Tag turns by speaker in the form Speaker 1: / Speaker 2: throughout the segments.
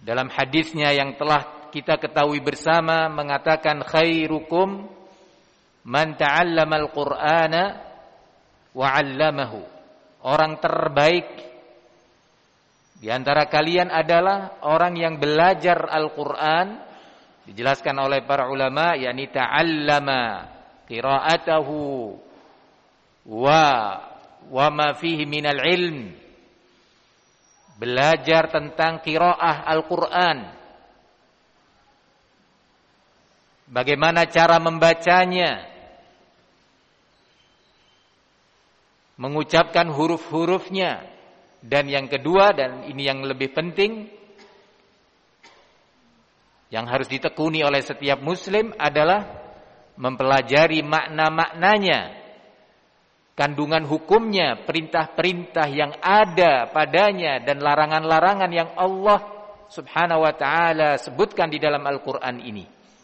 Speaker 1: dalam hadisnya yang telah kita ketahui bersama mengatakan khairukum man ta'allama al-Qur'ana wa 'allamahu. Orang terbaik di antara kalian adalah orang yang belajar Al-Qur'an, dijelaskan oleh para ulama, yakni ta'allama qira'atahu wa ma fihi minal ilm. Belajar tentang qiraah Al-Qur'an. Bagaimana cara membacanya, mengucapkan huruf-hurufnya, dan yang kedua, dan ini yang lebih penting, yang harus ditekuni oleh setiap muslim adalah mempelajari makna-maknanya, kandungan hukumnya, perintah-perintah yang ada padanya, dan larangan-larangan yang Allah subhanahu wa ta'ala sebutkan di dalam Al-Quran ini.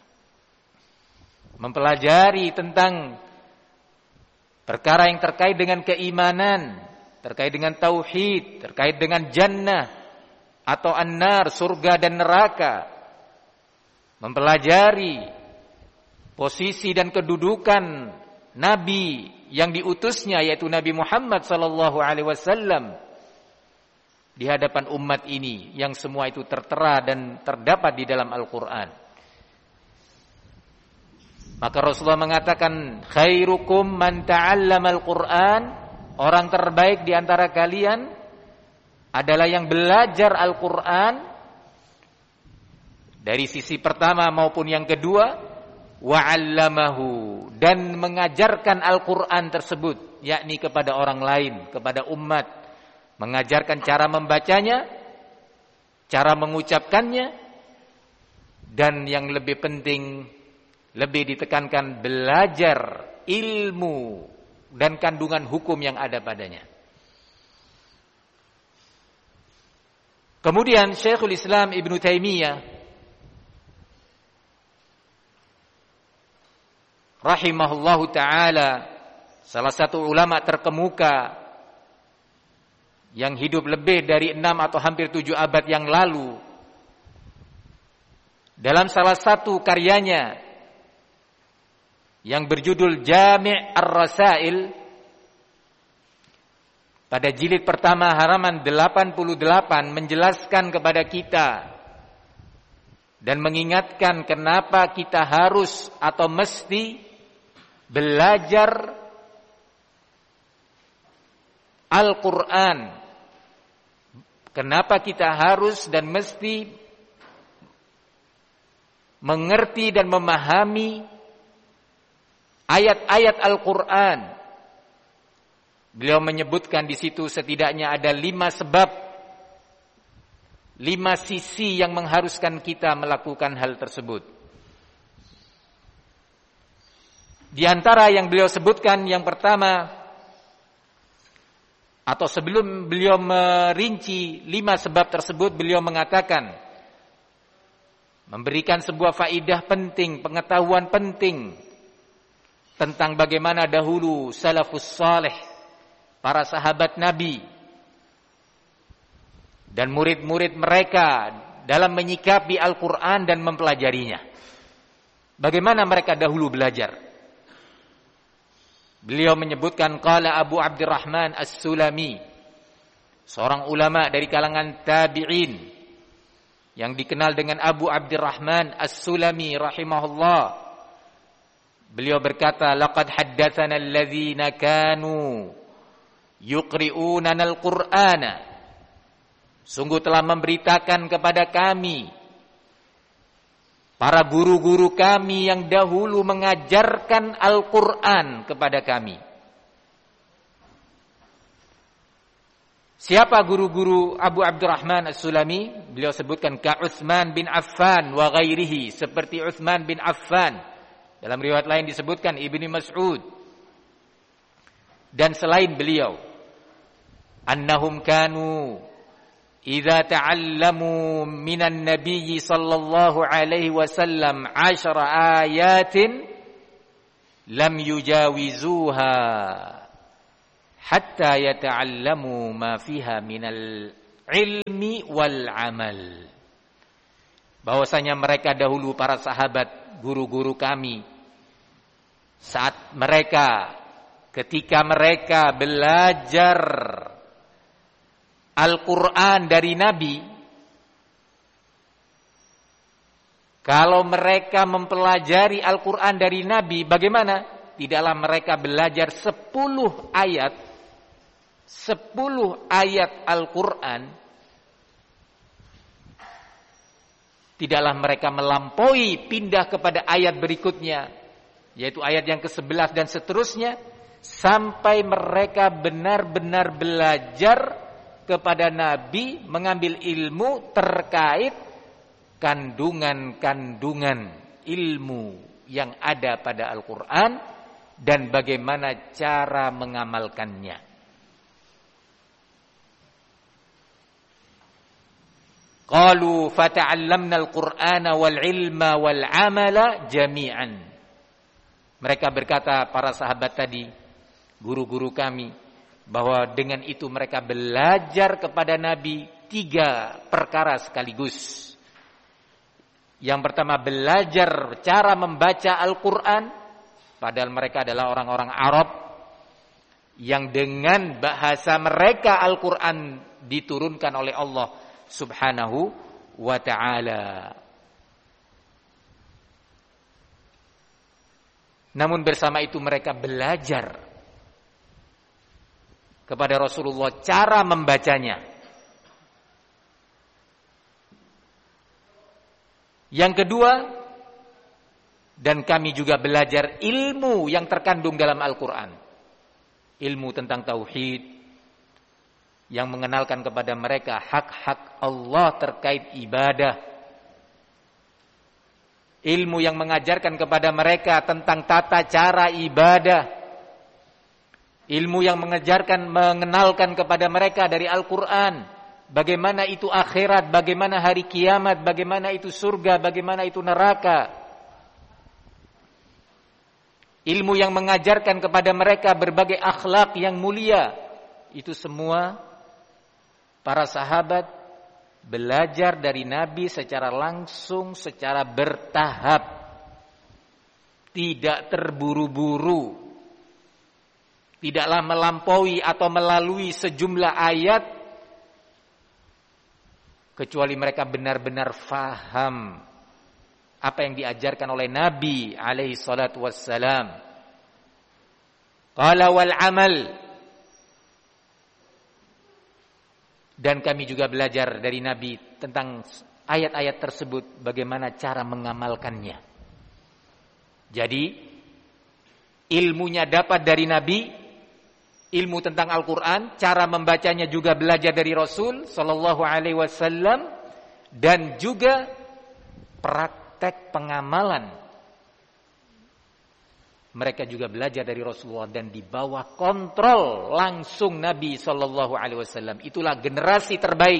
Speaker 1: Mempelajari tentang perkara yang terkait dengan keimanan, terkait dengan tauhid, terkait dengan jannah atau an-nar, surga dan neraka. Mempelajari posisi dan kedudukan Nabi yang diutusnya, yaitu Nabi Muhammad sallallahu alaihi wasallam di hadapan umat ini, yang semua itu tertera dan terdapat di dalam Al-Qur'an. Maka Rasulullah mengatakan khairukum man ta'allama al-Qur'an, orang terbaik di antara kalian adalah yang belajar Al-Qur'an dari sisi pertama maupun yang kedua, wa 'allamahu, dan mengajarkan Al-Qur'an tersebut, yakni kepada orang lain, kepada umat, mengajarkan cara membacanya, cara mengucapkannya, dan yang lebih penting, lebih ditekankan belajar ilmu dan kandungan hukum yang ada padanya. Kemudian Syekhul Islam Ibnu Taimiyah rahimahullahu ta'ala, salah satu ulama terkemuka yang hidup lebih dari 6 atau hampir 7 abad yang lalu, dalam salah satu karyanya yang berjudul Jami' Ar-Rasail, pada jilid pertama halaman 88 menjelaskan kepada kita dan mengingatkan kenapa kita harus atau mesti belajar Al-Quran. Kenapa kita harus dan mesti mengerti dan memahami ayat-ayat Al-Quran. Beliau menyebutkan di situ setidaknya ada 5 sebab, 5 sisi yang mengharuskan kita melakukan hal tersebut. Di antara yang beliau sebutkan, yang pertama, atau sebelum beliau merinci 5 sebab tersebut, beliau mengatakan, memberikan sebuah faidah penting, pengetahuan penting tentang bagaimana dahulu salafus saleh, para sahabat Nabi dan murid-murid mereka dalam menyikapi Al-Quran dan mempelajarinya. Bagaimana mereka dahulu belajar? Beliau menyebutkan qala Abu Abdurrahman As-Sulami, seorang ulama dari kalangan tabi'in yang dikenal dengan Abu Abdurrahman As-Sulami rahimahullah. Beliau berkata, laqad haddatsana alladzina kanu yuqri'unana al-Qur'ana. Sungguh telah memberitakan kepada kami para guru-guru kami yang dahulu mengajarkan Al-Qur'an kepada kami. Siapa guru-guru Abu Abdurrahman As-Sulami? Beliau sebutkan ka Utsman bin Affan wa ghairihi, seperti Utsman bin Affan. Dalam riwayat lain disebutkan Ibnu Mas'ud dan selain beliau. Annahum kanu idza ta'allamu minan nabiyyi sallallahu alaihi wasallam 10 ayatin lam yujawizuha hatta yata'allamu ma fiha minal ilmi wal amal. bahwasanya mereka dahulu para sahabat, guru-guru kami, saat mereka ketika mereka belajar Al-Quran dari Nabi, kalau mereka mempelajari Al-Quran dari Nabi, bagaimana? Tidaklah mereka belajar 10 ayat Al-Quran, tidaklah mereka melampaui pindah kepada ayat berikutnya, yaitu ayat yang ke-11 dan seterusnya, sampai mereka benar-benar belajar kepada Nabi, mengambil ilmu terkait kandungan-kandungan ilmu yang ada pada Al-Quran dan bagaimana cara mengamalkannya. Qalu fata'allamna al-Qur'ana wal ilma wal amala jami'an. Mereka berkata, para sahabat tadi, guru-guru kami, bahwa dengan itu mereka belajar kepada Nabi 3 perkara sekaligus. Yang pertama, belajar cara membaca Al-Quran, padahal mereka adalah orang-orang Arab yang dengan bahasa mereka Al-Quran diturunkan oleh Allah Subhanahu wa ta'ala. Namun bersama itu mereka belajar kepada Rasulullah cara membacanya. Yang kedua, dan kami juga belajar ilmu yang terkandung dalam Al-Quran. Ilmu tentang tauhid, yang mengenalkan kepada mereka hak-hak Allah terkait ibadah. Ilmu yang mengajarkan kepada mereka tentang tata cara ibadah. Ilmu yang mengenalkan kepada mereka dari Al-Quran, bagaimana itu akhirat, bagaimana hari kiamat, bagaimana itu surga, bagaimana itu neraka. Ilmu yang mengajarkan kepada mereka berbagai akhlak yang mulia. Itu semua para sahabat belajar dari Nabi secara langsung, secara bertahap, tidak terburu-buru. Tidaklah melampaui atau melalui sejumlah ayat, kecuali mereka benar-benar faham apa yang diajarkan oleh Nabi alaihi salatu wassalam. Qala wal amal. Dan kami juga belajar dari Nabi tentang ayat-ayat tersebut, bagaimana cara mengamalkannya. Jadi ilmunya dapat dari Nabi, ilmu tentang Al-Quran, cara membacanya juga belajar dari Rasul Sallallahu Alaihi Wasallam, dan juga praktek pengamalan. Mereka juga belajar dari Rasulullah dan di bawah kontrol langsung Nabi Sallallahu Alaihi Wasallam. Itulah generasi terbaik.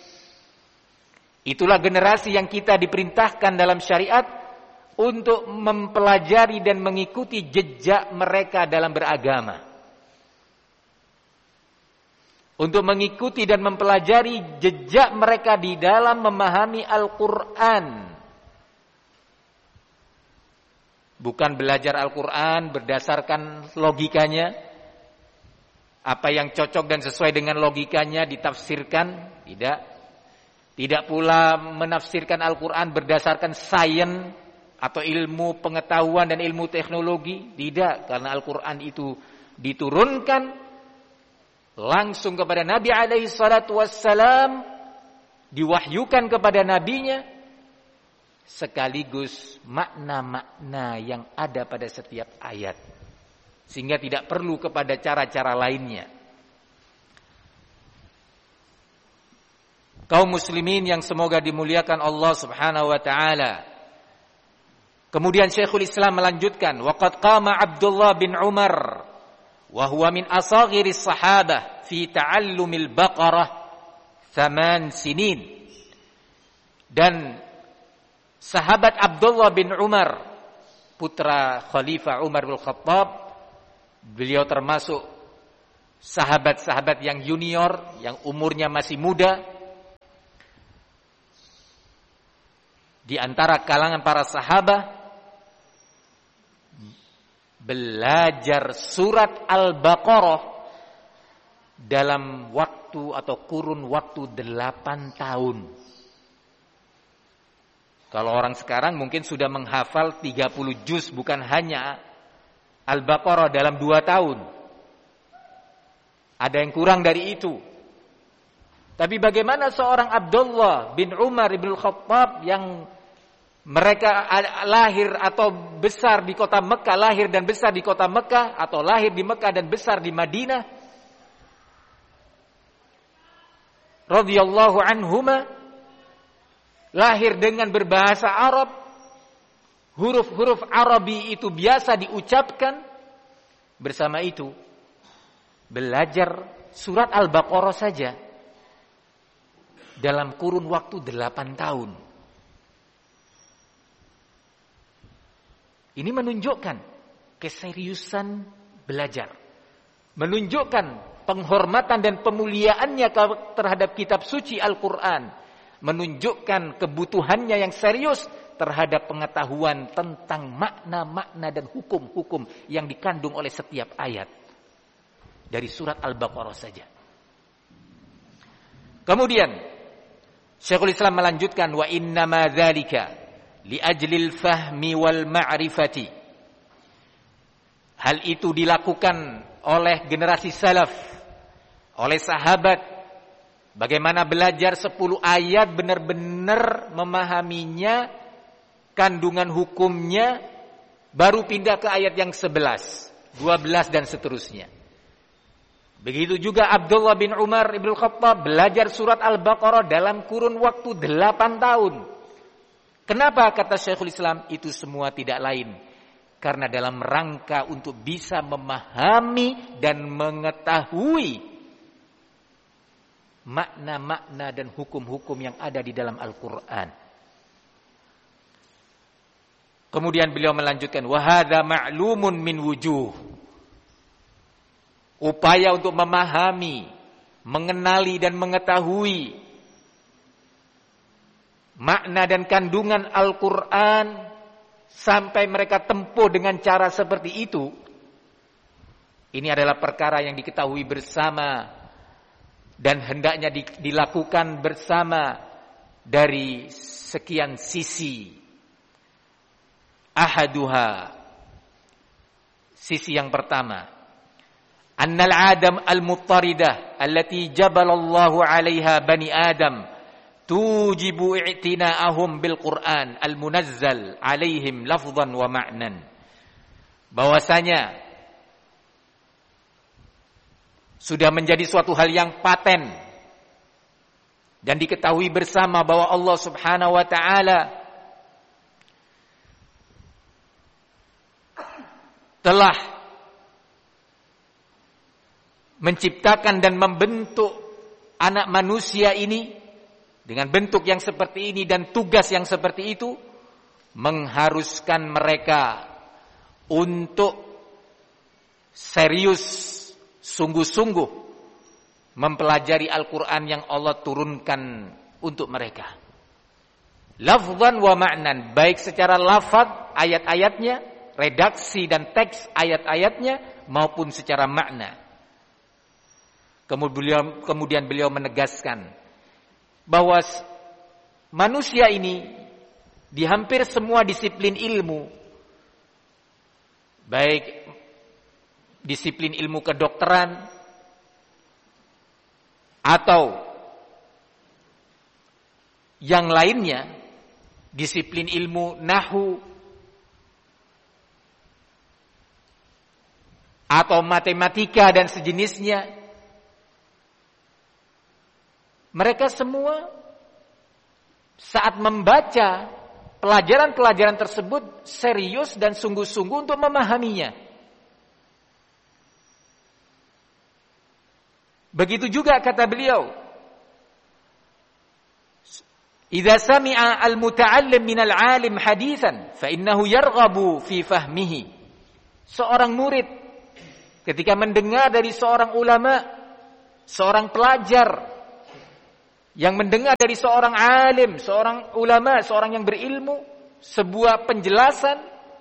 Speaker 1: Itulah generasi yang kita diperintahkan dalam syariat untuk mempelajari dan mengikuti jejak mereka dalam beragama. Untuk mengikuti dan mempelajari jejak mereka di dalam memahami Al-Quran. Bukan belajar Al-Quran berdasarkan logikanya. Apa yang cocok dan sesuai dengan logikanya ditafsirkan. Tidak. Tidak pula menafsirkan Al-Quran berdasarkan sains atau ilmu pengetahuan dan ilmu teknologi. Tidak. Karena Al-Quran itu diturunkan langsung kepada Nabi alaihi salatu wassalam, diwahyukan kepada nabinya, sekaligus makna-makna yang ada pada setiap ayat, sehingga tidak perlu kepada cara-cara lainnya. Kaum muslimin yang semoga dimuliakan Allah Subhanahu wa taala. Kemudian Syekhul Islam melanjutkan, waqad qama Abdullah bin Umar wa huwa min asaghiris sahabah fi ta'allumil Baqarah 8 sinin. Dan sahabat Abdullah bin Umar, putra Khalifah Umar bin Khattab, beliau termasuk sahabat-sahabat yang junior, yang umurnya masih muda. di antara kalangan para sahabat belajar surat Al-Baqarah dalam waktu atau kurun waktu 8 tahun. Kalau orang sekarang mungkin sudah menghafal 30 juz, bukan hanya Al-Baqarah dalam 2 tahun. Ada yang kurang dari itu. Tapi bagaimana seorang Abdullah bin Umar ibn Khattab yang mereka lahir atau besar di kota Mekah, lahir dan besar di kota Mekah, atau lahir di Mekah dan besar di Madinah, radhiyallahu anhuma, lahir dengan berbahasa Arab, huruf-huruf Arabi itu biasa diucapkan, bersama itu belajar surat Al-Baqarah saja dalam kurun waktu 8 tahun. Ini menunjukkan keseriusan belajar, menunjukkan penghormatan dan pemuliaannya terhadap kitab suci Al-Quran, menunjukkan kebutuhannya yang serius terhadap pengetahuan tentang makna-makna dan hukum-hukum yang dikandung oleh setiap ayat dari surat Al-Baqarah saja. Kemudian Syekhul Islam melanjutkan, wa innama dzalika li ajlil fahmi wal ma'rifati. Hal itu dilakukan oleh generasi salaf, oleh sahabat. Bagaimana belajar 10 ayat benar-benar memahaminya, kandungan hukumnya, baru pindah ke ayat yang 11, 12 dan seterusnya. Begitu juga Abdullah bin Umar ibn Khattab belajar surat Al-Baqarah dalam kurun waktu 8 tahun. Kenapa, kata Syekhul Islam, itu semua tidak lain karena dalam rangka untuk bisa memahami dan mengetahui makna-makna dan hukum-hukum yang ada di dalam Al-Quran. Kemudian beliau melanjutkan, wa hadza ma'lumun min wujuh. Upaya untuk memahami, mengenali dan mengetahui makna dan kandungan Al-Quran sampai mereka tempuh dengan cara seperti itu, ini adalah perkara yang diketahui bersama dan hendaknya dilakukan bersama dari sekian sisi. Ahaduha, sisi yang pertama, annal adam al-muttaridah allati jabalallahu 'alaiha bani Adam tujibu i'tina'ahum bil Qur'an al-munazzal 'alaihim lafdhan wa ma'nan. Bahwasanya sudah menjadi suatu hal yang paten dan diketahui bersama bahwa Allah Subhanahu wa taala telah menciptakan dan membentuk anak manusia ini dengan bentuk yang seperti ini dan tugas yang seperti itu, mengharuskan mereka untuk serius, sungguh-sungguh mempelajari Al-Quran yang Allah turunkan untuk mereka. Lafzan wa ma'nan, baik secara lafaz ayat-ayatnya, redaksi dan teks ayat-ayatnya, maupun secara makna. Kemudian beliau menegaskan bahwa manusia ini di hampir semua disiplin ilmu, baik disiplin ilmu kedokteran atau yang lainnya, disiplin ilmu nahwu atau matematika dan sejenisnya, mereka semua saat membaca pelajaran-pelajaran tersebut serius dan sungguh-sungguh untuk memahaminya. Begitu juga kata beliau, idza sami'a al-muta'allim minal 'alim haditsan fa innahu yarghabu fi fahmihi. Seorang murid ketika mendengar dari seorang ulama, seorang pelajar yang mendengar dari seorang alim, seorang ulama, seorang yang berilmu, sebuah penjelasan,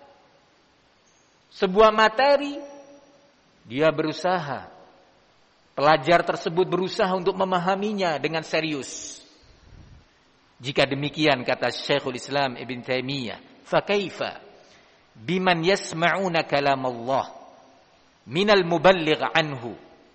Speaker 1: sebuah materi, dia berusaha, pelajar tersebut berusaha untuk memahaminya dengan serius. Jika demikian, kata Syekhul Islam Ibn Taimiyah, fakaifa biman yasma'una kalam Allah minal muballigh anhu.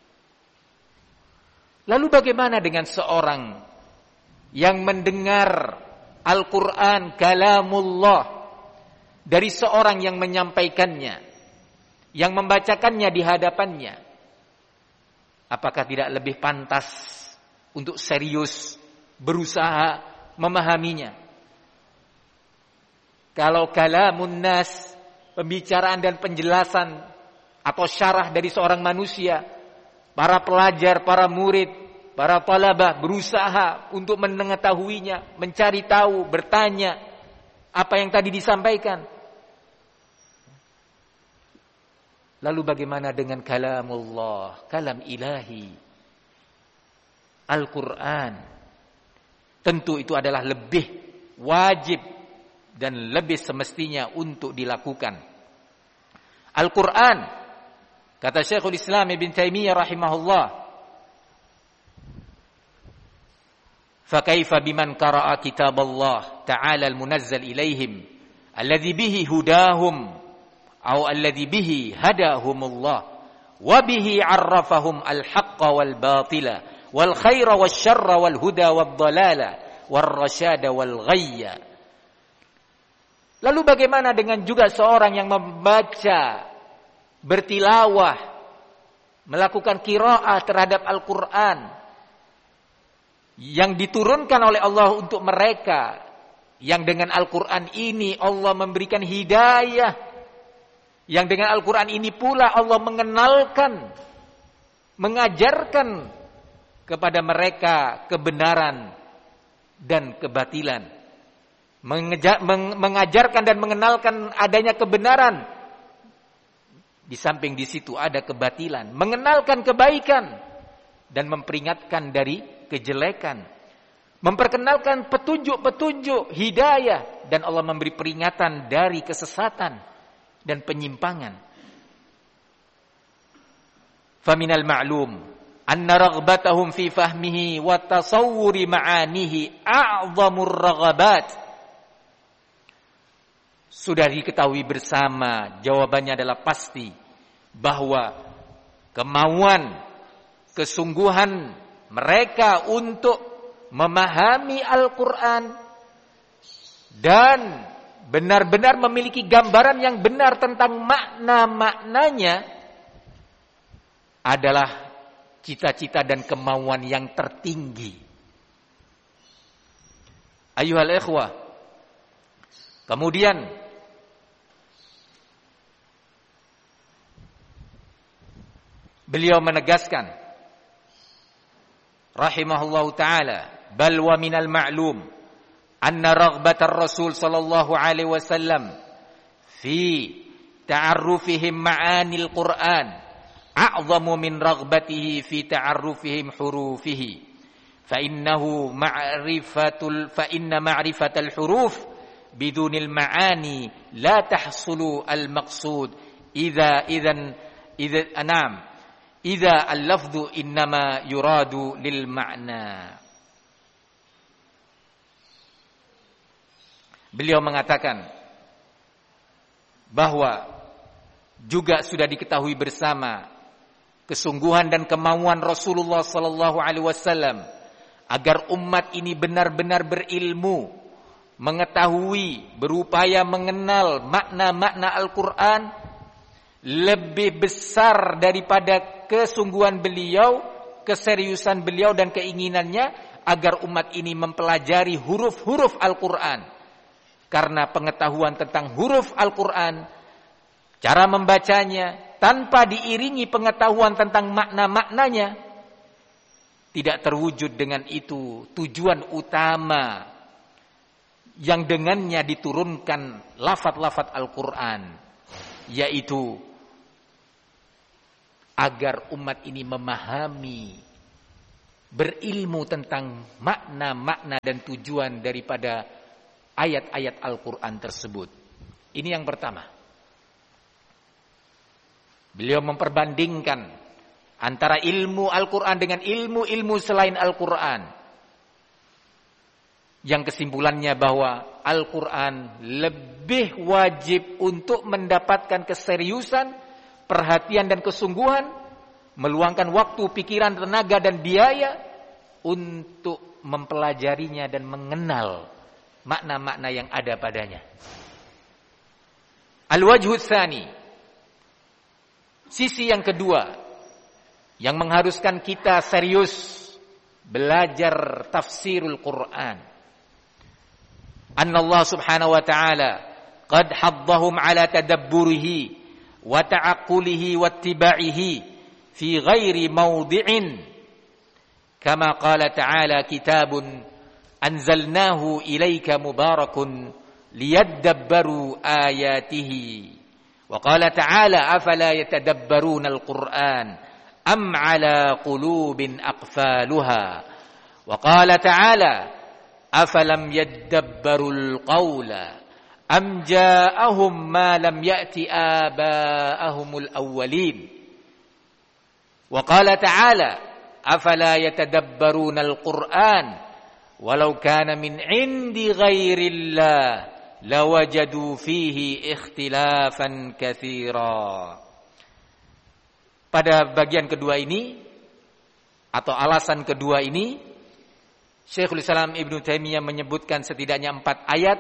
Speaker 1: Lalu bagaimana dengan seorang yang mendengar Al-Quran kalamullah dari seorang yang menyampaikannya, yang membacakannya di hadapannya? Apakah tidak lebih pantas untuk serius berusaha memahaminya? Kalau kalamun nas, pembicaraan dan penjelasan atau syarah dari seorang manusia, para pelajar, para murid, para talabah berusaha untuk mengetahuinya, mencari tahu, bertanya apa yang tadi disampaikan. Lalu bagaimana dengan kalamullah, kalam ilahi, Al-Quran? Tentu itu adalah lebih wajib dan lebih semestinya untuk dilakukan. Al-Quran, kata Syekhul Islam Ibn Taimiyah rahimahullah, fakaifa biman qara'a kitab Allah ta'ala al-munazzal ilaihim alladhi bihi hudahum atau alladhi bihi hadahumullah wa bihi 'arrafahum al-haqqa wal batila wal khaira wasyarra wal huda wad dalala war rasyada wal ghayya. Lalu bagaimana dengan juga seorang yang membaca, bertilawah, melakukan qiraah terhadap Al-Qur'an yang diturunkan oleh Allah untuk mereka, yang dengan Al-Quran ini Allah memberikan hidayah, yang dengan Al-Quran ini pula Allah mengenalkan, mengajarkan kepada mereka kebenaran dan kebatilan, mengajarkan dan mengenalkan adanya kebenaran, di samping di situ ada kebatilan, mengenalkan kebaikan dan memperingatkan dari kejelekan, memperkenalkan petunjuk-petunjuk hidayah, dan Allah memberi peringatan dari kesesatan dan penyimpangan. Faminal ma'lum anna raghbatahum fi fahmihi wa tasawwuri ma'anihi a'zamur raghabat. Sudah diketahui bersama, jawabannya adalah pasti, bahwa kemauan, kesungguhan mereka untuk memahami Al-Quran dan benar-benar memiliki gambaran yang benar tentang makna-maknanya adalah cita-cita dan kemauan yang tertinggi. Ayuhal ikhwah, kemudian beliau menegaskan rahimahullahu ta'ala, bal wa minal ma'lum anna raghbatar rasul sallallahu alaihi wasallam fi ta'arrufihim ma'anil Qur'an a'zamu min raghbatihi fi ta'arrufihim hurufihi fa inna ma'rifatal huruf bidunil ma'ani la tahsulu al maqsud idza al-lafdhu innama yuradu lil ma'na. Beliau mengatakan bahwa juga sudah diketahui bersama kesungguhan dan kemauan Rasulullah sallallahu alaihi wasallam agar umat ini benar-benar berilmu, mengetahui, berupaya mengenal makna-makna Al-Qur'an lebih besar daripada kesungguhan beliau, keseriusan beliau dan keinginannya agar umat ini mempelajari huruf-huruf Al-Quran. Karena pengetahuan tentang huruf Al-Quran, cara membacanya, tanpa diiringi pengetahuan tentang makna-maknanya, tidak terwujud dengan itu tujuan utama yang dengannya diturunkan lafaz-lafaz Al-Quran, yaitu agar umat ini memahami berilmu tentang makna-makna dan tujuan daripada ayat-ayat Al-Quran tersebut. Ini yang pertama. Beliau memperbandingkan antara ilmu Al-Quran dengan ilmu-ilmu selain Al-Quran, yang kesimpulannya bahwa Al-Quran lebih wajib untuk mendapatkan keseriusan, perhatian dan kesungguhan, meluangkan waktu, pikiran, tenaga dan biaya untuk mempelajarinya dan mengenal makna-makna yang ada padanya. Al-wajhu tsani, sisi yang kedua yang mengharuskan kita serius belajar tafsirul Quran. Anna Allah subhanahu wa ta'ala qad haddahum ala tadabburihi wa ta'aqqulihi wa ittiba'ihi fi ghairi mawdi'in, kama qala ta'ala kitabun anzalnahu ilaika mubarakun liyadabbaru ayatihi, wa qala ta'ala afala yatadabbaruna al-Qur'an am ala qulubin aqfaluha, wa qala ta'ala afalam yadabbarul qawla am ja'ahum ma lam ya'ti aba'ahumul awwalin, wa qala ta'ala afala yatadabbaruna al-Qur'an walau kana min 'indi ghairillah lawajadu fihi ikhtilafan katsira. Pada bagian kedua ini atau alasan kedua ini, Syekhul Islam Ibnu Taimiyah menyebutkan setidaknya 4 ayat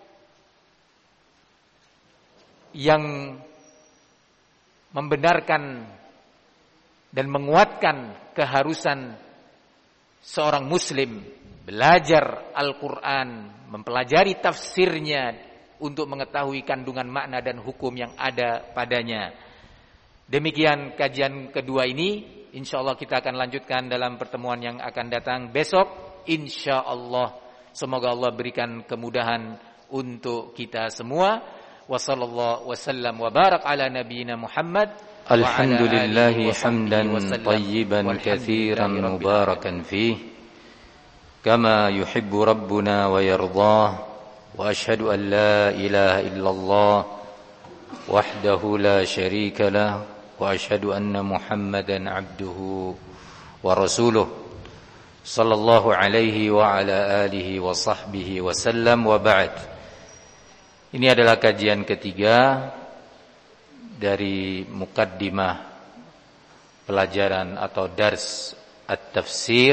Speaker 1: yang membenarkan dan menguatkan keharusan seorang muslim belajar Al-Quran, mempelajari tafsirnya untuk mengetahui kandungan makna dan hukum yang ada padanya. Demikian kajian kedua ini. InsyaAllah kita akan lanjutkan dalam pertemuan yang akan datang besok. InsyaAllah. Semoga Allah berikan kemudahan untuk kita semua. Wa sallallahu wasallam wa barak ala nabiyyina Muhammad.
Speaker 2: Alhamdulillahi hamdan tayyiban katsiran mubarakan fih, kama yuhibbu rabbuna wa yardah, wa ashhadu an la ilaha illallah wahdahu la syarika lah, wa ashhadu anna Muhammadan abduhu wa rasuluh sallallahu alaihi wa ala alihi wa sahbihi wa sallam, wa ba'd. Ini adalah kajian ketiga dari mukaddimah pelajaran atau dars at-tafsir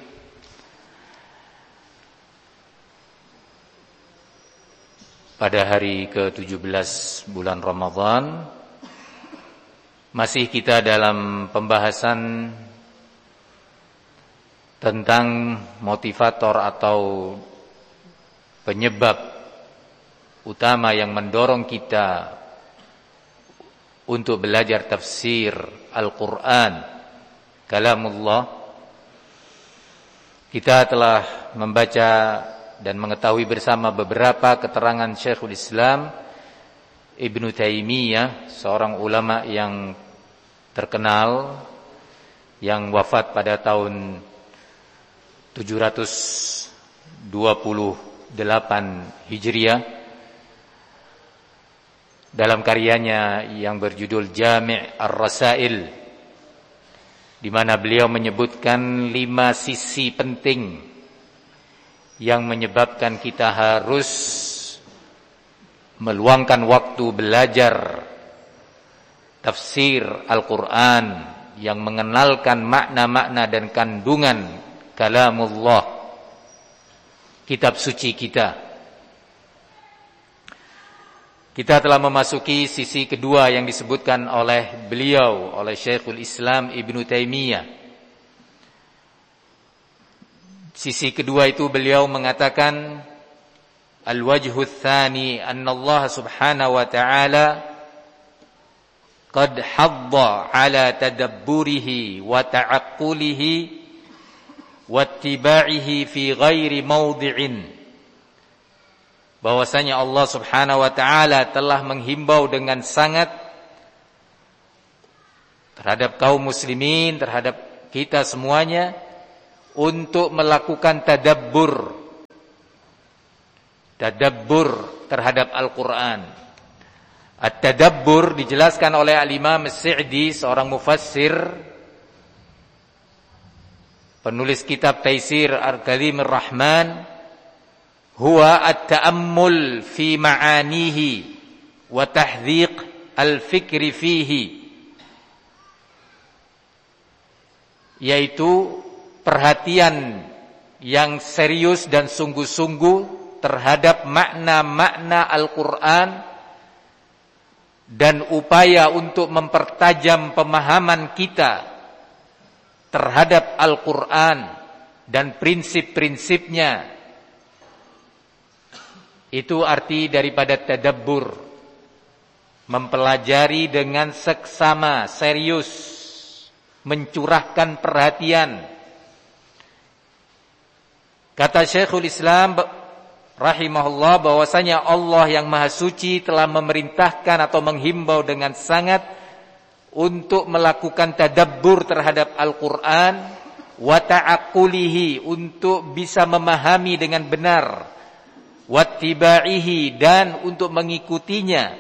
Speaker 2: pada hari ke-17 bulan Ramadan. Masih kita dalam pembahasan tentang motivator atau penyebab utama yang mendorong kita untuk belajar tafsir Al-Quran, kalamullah. Kita telah membaca dan mengetahui bersama beberapa keterangan Syekhul Islam Ibnu Taimiyah, seorang ulama yang terkenal yang wafat pada tahun 728 Hijriah, dalam karyanya yang berjudul Jami' Ar-Rasail, di mana beliau menyebutkan 5 sisi penting yang menyebabkan kita harus meluangkan waktu belajar tafsir Al-Quran, yang mengenalkan makna-makna dan kandungan kalamullah, kitab suci kita. Kita telah memasuki sisi kedua yang disebutkan oleh beliau, oleh Syekhul Islam Ibnu Taimiyah. Sisi kedua itu beliau mengatakan, al-wajhu tsani anna Allah subhanahu wa ta'ala qad hadda ala tadabburihi wa ta'aqqulihi wa ittiba'ihi fi ghairi mawdi'in. Bahwasanya Allah subhanahu wa ta'ala telah menghimbau dengan sangat terhadap kaum muslimin, terhadap kita semuanya,
Speaker 1: untuk melakukan tadabbur terhadap Al-Quran. At-tadabbur dijelaskan oleh Al-Imam As-Sa'di, seorang mufassir, penulis kitab Taisir Al-Karim Ar-Rahman, huwa at-ta'ammul fi ma'anihi wa tahdhiq al-fikri fihi, yaitu perhatian yang serius dan sungguh-sungguh terhadap makna-makna Al-Quran dan upaya untuk mempertajam pemahaman kita terhadap Al-Quran dan prinsip-prinsipnya. Itu arti daripada tadabbur, mempelajari dengan seksama, serius, mencurahkan perhatian. Kata Syekhul Islam rahimahullah bahwasanya Allah yang Maha Suci telah memerintahkan atau menghimbau dengan sangat untuk melakukan tadabbur terhadap Al-Quran, wa ta'aqulihi, untuk bisa memahami dengan benar, wattiba'ihi, dan untuk mengikutinya,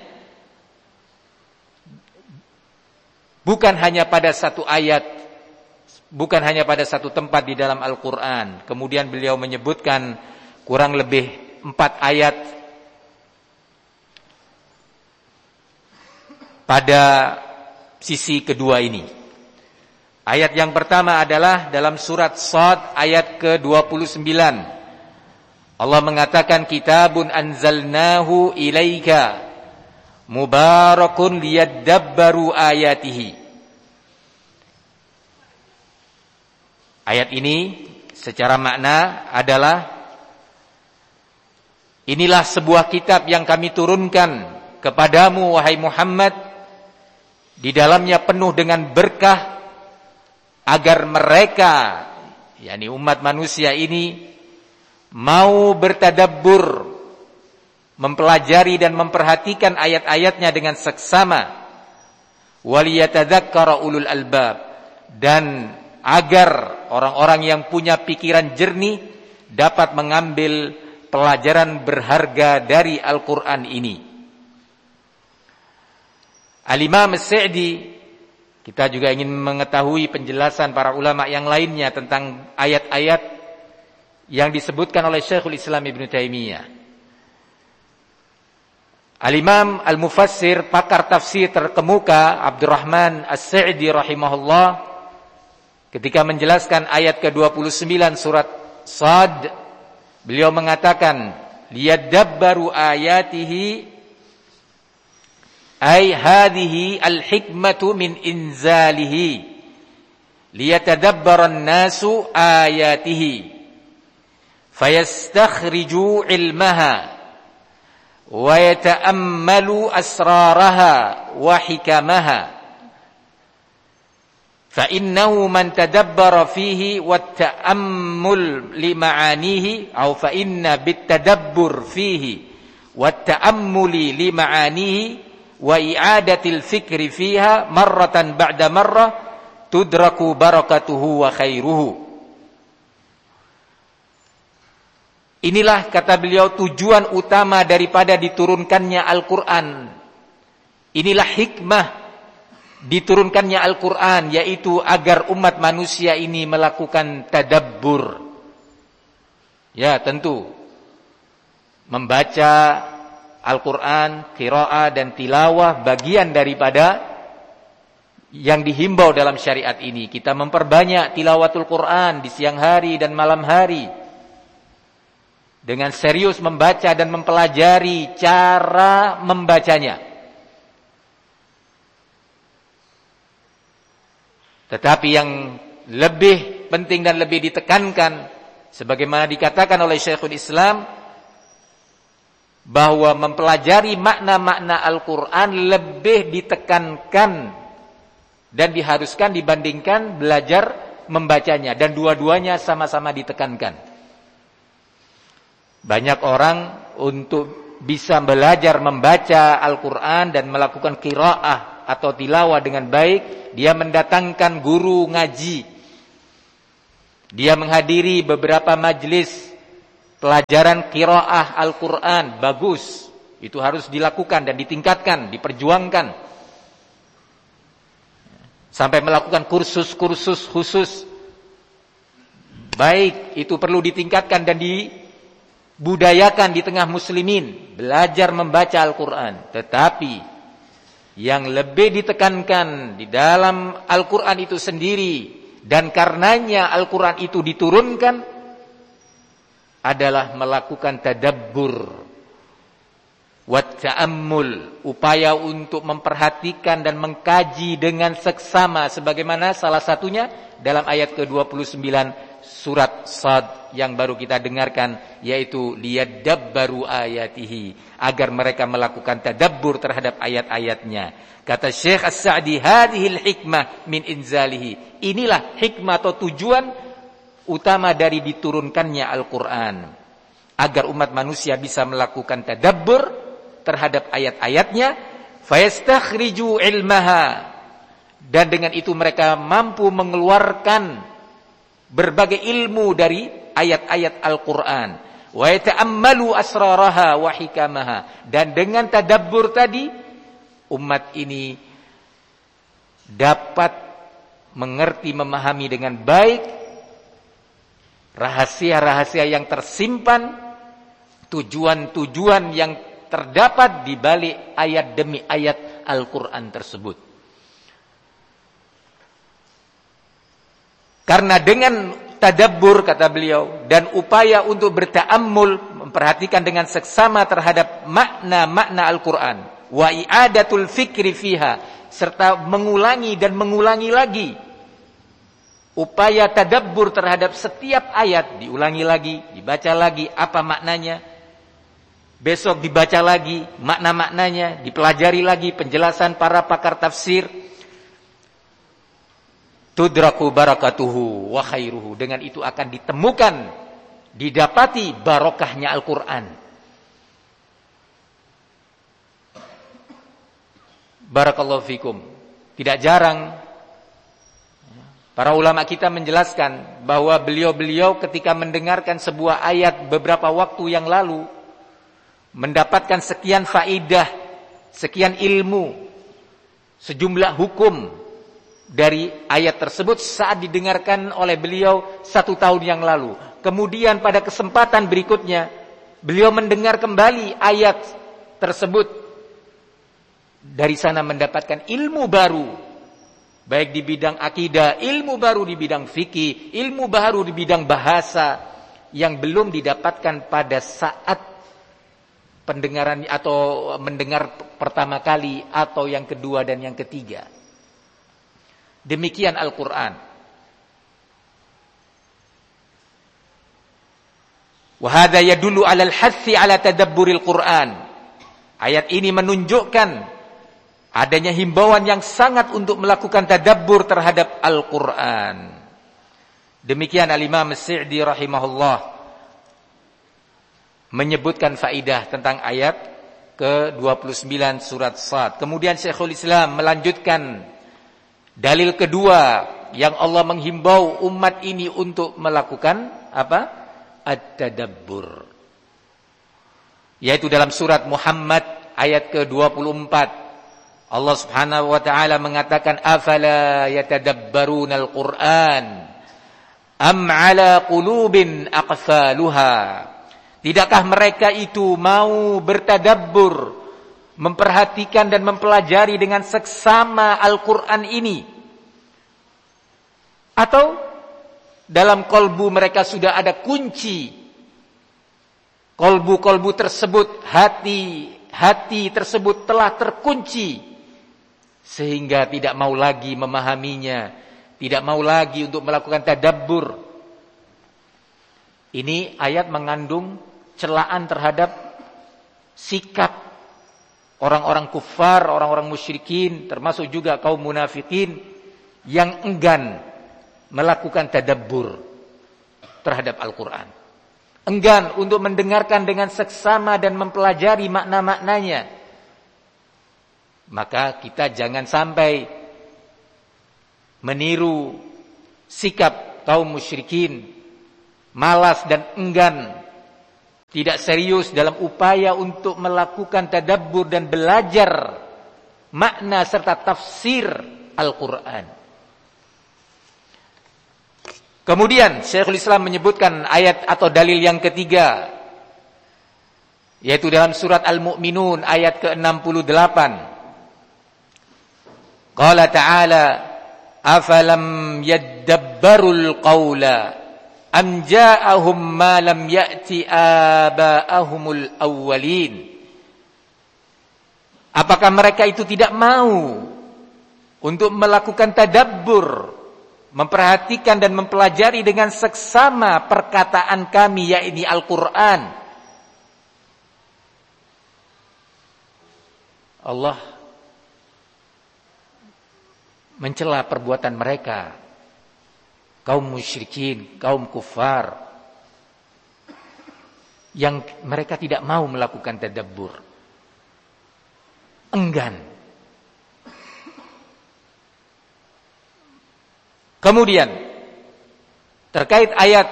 Speaker 1: bukan hanya pada satu ayat, bukan hanya pada satu tempat di dalam Al-Quran. Kemudian beliau menyebutkan kurang lebih 4 ayat pada sisi kedua ini. Ayat yang pertama adalah dalam surat Shad ayat ke-29. Allah mengatakan, kitabun anzalnahu ilaika mubarakun liyadabbaru ayatihi. Ayat ini secara makna adalah, inilah sebuah kitab yang kami turunkan kepadamu wahai Muhammad, di dalamnya penuh dengan berkah, agar mereka, yakni umat manusia ini, mau bertadabbur, mempelajari dan memperhatikan ayat-ayatnya dengan seksama, waliyatadzakkara ulul albab, dan agar orang-orang yang punya pikiran jernih dapat mengambil pelajaran berharga dari Al-Quran ini. Al-Imam As-Sa'di, kita juga ingin mengetahui penjelasan para ulama yang lainnya tentang ayat-ayat yang disebutkan oleh Syekhul Islam Ibn Taimiyah. Al-Imam Al-Mufassir, pakar tafsir terkemuka, Abdurrahman As-Sa'di rahimahullah, ketika menjelaskan ayat ke-29 surat Shad, beliau mengatakan, liyadabbaru ayatihi, ay hadhihi al-hikmatu min inzalihi liyatadabbaran nasu ayatihi fayastakhriju ilmaha wa yata'ammalu asraraha wa hikamaha. فَإِنَّهُ مَنْ تَدَبَّرَ فِيهِ وَالتَّأَمُّلِ لِمَعَانِيهِ أو فَإِنَّ بِالتَّدَبُّرِ فِيهِ وَالتَّأَمُّلِ لِمَعَانِيهِ وَإِعَادَةِ الْفِكْرِ فِيهَا مَرَّةً بَعْدَ مَرَّةٍ تُدْرَكُ بَرَكَتُهُ وَخَيْرُهُ. Inilah, kata beliau, tujuan utama daripada diturunkannya Al-Quran. Inilah hikmah diturunkannya Al-Quran, yaitu agar umat manusia ini melakukan tadabbur. Ya, tentu membaca Al-Quran, qiraah dan tilawah bagian daripada yang dihimbau dalam syariat ini. Kita memperbanyak tilawatul Quran di siang hari dan malam hari, dengan serius membaca dan mempelajari cara membacanya. Tetapi yang lebih penting dan lebih ditekankan, sebagaimana dikatakan oleh Syekhul Islam, bahwa mempelajari makna-makna Al-Quran lebih ditekankan dan diharuskan dibandingkan belajar membacanya. Dan dua-duanya sama-sama ditekankan. Banyak orang untuk bisa belajar membaca Al-Quran dan melakukan qiraah atau tilawah dengan baik, dia mendatangkan guru ngaji. Dia menghadiri beberapa majelis pelajaran qiraah Al-Quran. Bagus. Itu harus dilakukan dan ditingkatkan, diperjuangkan. Sampai melakukan kursus-kursus khusus. Baik, itu perlu ditingkatkan dan dibudayakan di tengah muslimin. Belajar membaca Al-Quran. Tetapi yang lebih ditekankan di dalam Al-Quran itu sendiri, dan karenanya Al-Quran itu diturunkan, adalah melakukan tadabbur wa ta'ammul, upaya untuk memperhatikan dan mengkaji dengan seksama, sebagaimana salah satunya dalam ayat ke-29 surat Shad yang baru kita dengarkan, yaitu liyadabbaru ayatihi, agar mereka melakukan tadabbur terhadap ayat-ayatnya. Kata Syekh As-Sa'di, hadhil hikmah min inzalihi, inilah hikmah atau tujuan utama dari diturunkannya Al-Quran, agar umat manusia bisa melakukan tadabbur terhadap ayat-ayatnya, fayastakhriju ilmaha, dan dengan itu mereka mampu mengeluarkan berbagai ilmu dari ayat-ayat Al-Quran, wa yata'ammalu asraraha wa hikamaha, dan dengan tadabbur tadi umat ini dapat mengerti, memahami dengan baik rahasia-rahasia yang tersimpan, tujuan-tujuan yang terdapat di balik ayat demi ayat Al-Quran tersebut. Karena dengan tadabbur, kata beliau, dan upaya untuk berta'ammul, memperhatikan dengan seksama terhadap makna-makna Al-Quran, wa i'adatul fikri fiha, serta mengulangi dan mengulangi lagi, upaya tadabbur terhadap setiap ayat, diulangi lagi, dibaca lagi apa maknanya, besok dibaca lagi makna-maknanya, dipelajari lagi penjelasan para pakar tafsir, tudraku barakatuhu wa khairuhu, dengan itu akan ditemukan, didapati barokahnya Al-Quran. Barakallahu fikum. Tidak jarang para ulama kita menjelaskan bahwa beliau-beliau ketika mendengarkan sebuah ayat beberapa waktu yang lalu, mendapatkan sekian faidah, sekian ilmu, sejumlah hukum dari ayat tersebut saat didengarkan oleh beliau 1 tahun yang lalu. Kemudian pada kesempatan berikutnya beliau mendengar kembali ayat tersebut, dari sana mendapatkan ilmu baru, baik di bidang akidah, ilmu baru di bidang fikih, ilmu baru di bidang bahasa, yang belum didapatkan pada saat pendengaran atau mendengar pertama kali, atau yang kedua dan yang ketiga. Demikian Al-Quran. Wa hadza yadullu 'alal hathi 'ala tadabburil Qur'an. Ayat ini menunjukkan adanya himbauan yang sangat untuk melakukan tadabbur terhadap Al-Quran. Demikian Al-Imam As-Sa'di rahimahullah menyebutkan faidah tentang ayat ke-29 surat Shad. Kemudian Syekhul Islam melanjutkan dalil kedua yang Allah menghimbau umat ini untuk melakukan apa? At-tadabbur. Yaitu dalam surat Muhammad ayat ke-24. Allah Subhanahu wa taala mengatakan, afala yatadabbarunal Qur'an am 'ala qulubin aqfaluha. Tidakkah mereka itu mau bertadabbur, memperhatikan dan mempelajari dengan seksama Al-Qur'an ini, atau dalam kolbu mereka sudah ada kunci? Kolbu-kolbu tersebut, hati tersebut telah terkunci, sehingga tidak mau lagi memahaminya, tidak mau lagi untuk melakukan tadabbur. Ini ayat mengandung celaan terhadap sikap orang-orang kufar, orang-orang musyrikin, termasuk juga kaum munafikin yang enggan melakukan tadabbur terhadap Al-Quran, enggan untuk mendengarkan dengan seksama dan mempelajari makna-maknanya. Maka kita jangan sampai meniru sikap kaum musyrikin malas dan enggan, tidak serius dalam upaya untuk melakukan tadabbur dan belajar makna serta tafsir Al-Quran. Kemudian Syekhul Islam menyebutkan ayat atau dalil yang ketiga, yaitu dalam surat Al-Mu'minun ayat ke-68. Qala ta'ala, afalam yaddabbarul qawla am ja'ahum ma lam ya'ti aba'ahumul awwalin. Apakah mereka itu tidak mau untuk melakukan tadabbur, memperhatikan dan mempelajari dengan seksama perkataan kami, yakni Al-Quran. Allah mencela perbuatan mereka, kaum musyrikin, kaum kufar, yang mereka tidak mau melakukan tadabbur, enggan. Kemudian terkait ayat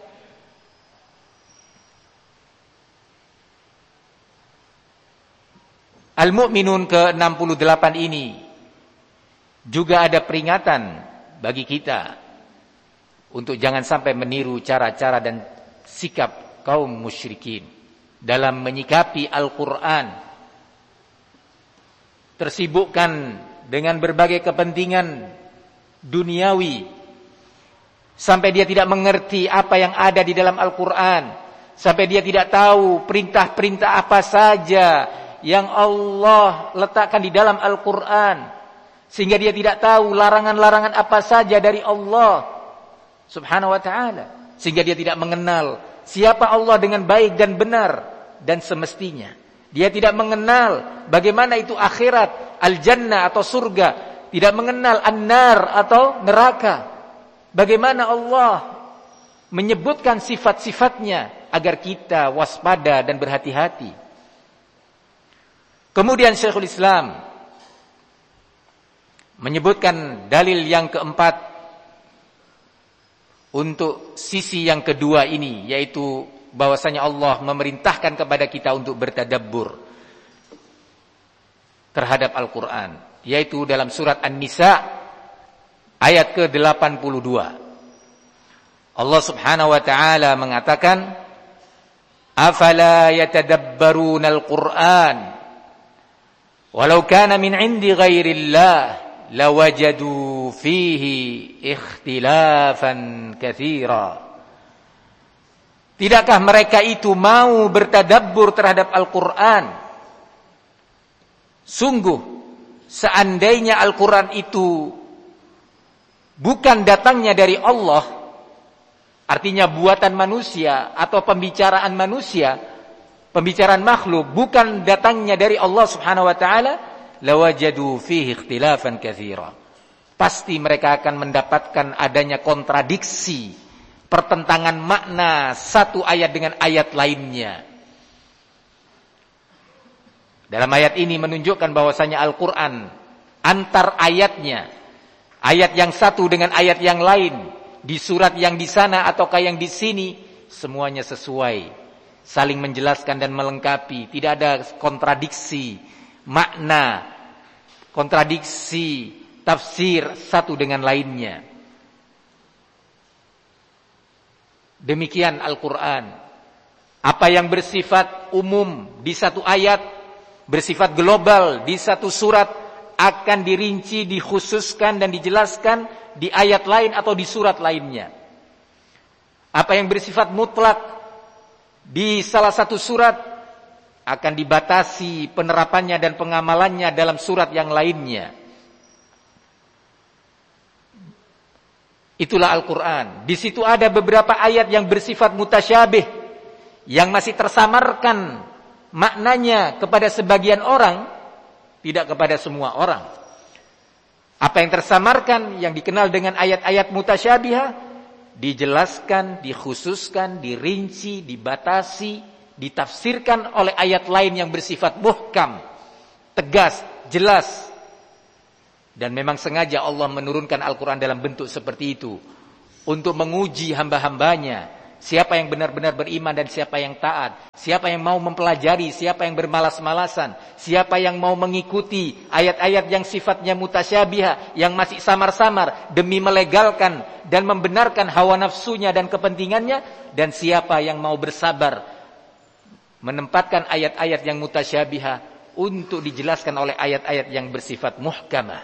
Speaker 1: Al-Mu'minun ke-68 ini juga ada peringatan bagi kita untuk jangan sampai meniru cara-cara dan sikap kaum musyrikin dalam menyikapi Al-Quran. Tersibukkan dengan berbagai kepentingan duniawi sampai dia tidak mengerti apa yang ada di dalam Al-Quran, sampai dia tidak tahu perintah-perintah apa saja yang Allah letakkan di dalam Al-Quran, sehingga dia tidak tahu larangan-larangan apa saja dari Allah Subhanahu wa ta'ala, sehingga dia tidak mengenal siapa Allah dengan baik dan benar dan semestinya. Dia tidak mengenal bagaimana itu akhirat, al-jannah atau surga, tidak mengenal an-nar atau neraka. Bagaimana Allah menyebutkan sifat-sifatnya agar kita waspada dan berhati-hati. Kemudian Syekhul Islam menyebutkan dalil yang keempat untuk sisi yang kedua ini, yaitu bahwasanya Allah memerintahkan kepada kita untuk bertadabbur terhadap Al-Quran, yaitu dalam surat An-Nisa ayat ke-82. Allah Subhanahu wa ta'ala mengatakan, afala yatadabbaruna al-Qur'an walau kana min 'indi ghairillah lawajadu fihi ikhtilafan katsira. Tidakkah mereka itu mau bertadabbur terhadap Al-Quran? Sungguh, seandainya Al-Quran itu bukan datangnya dari Allah, artinya buatan manusia atau pembicaraan manusia, pembicaraan makhluk, bukan datangnya dari Allah Subhanahu wa ta'ala, lawajadu fihi ikhtilafan katsira. Pasti mereka akan mendapatkan adanya kontradiksi, pertentangan makna satu ayat dengan ayat lainnya. Dalam ayat ini menunjukkan bahwasanya Al-Quran antar ayatnya, ayat yang satu dengan ayat yang lain, di surat yang di sana ataukah yang di sini, semuanya sesuai, saling menjelaskan dan melengkapi, tidak ada kontradiksi makna, kontradiksi tafsir satu dengan lainnya. Demikian Al-Quran. Apa yang bersifat umum di satu ayat, bersifat global di satu surat, akan dirinci, dikhususkan dan dijelaskan di ayat lain atau di surat lainnya. Apa yang bersifat mutlak di salah satu surat akan dibatasi penerapannya dan pengamalannya dalam surat yang lainnya. Itulah Al-Quran. Di situ ada beberapa ayat yang bersifat mutasyabih, yang masih tersamarkan maknanya kepada sebagian orang, tidak kepada semua orang. Apa yang tersamarkan, yang dikenal dengan ayat-ayat mutasyabihah, dijelaskan, dikhususkan, dirinci, dibatasi, ditafsirkan oleh ayat lain yang bersifat muhkam, tegas, jelas. Dan memang sengaja Allah menurunkan Al-Quran dalam bentuk seperti itu, untuk menguji hamba-hambanya. Siapa yang benar-benar beriman dan siapa yang taat. Siapa yang mau mempelajari, siapa yang bermalas-malasan. Siapa yang mau mengikuti ayat-ayat yang sifatnya mutasyabihah, yang masih samar-samar demi melegalkan dan membenarkan hawa nafsunya dan kepentingannya. Dan siapa yang mau bersabar menempatkan ayat-ayat yang mutasyabihah untuk dijelaskan oleh ayat-ayat yang bersifat muhkamah.